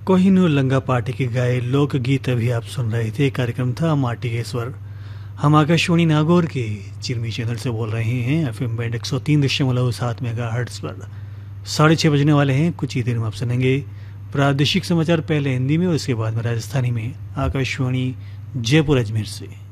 कोहिनूर लंगा party के गाए लोकगीत अभी आप सुन रहे थे। कार्यक्रम था माटी के स्वर। हम आकाशवाणी नागौर के चिरमी चैनल से बोल रहे हैं। एफएम बैंड 103.7 मेगाहर्ट्ज पर 6:30 बजने वाले हैं। कुछ ही देर में आप सुनेंगे प्रादेशिक समाचार, पहले हिंदी में और उसके बाद में राजस्थानी में, आकाशवाणी जयपुर अजमेर से।